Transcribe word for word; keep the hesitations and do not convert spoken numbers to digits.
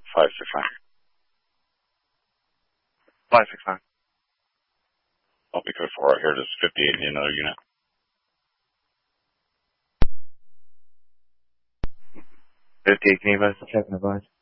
five six nine. five six nine. I'll be code four right here. This is fifty-eight in another unit. fifty-eight, can you guys check and advise?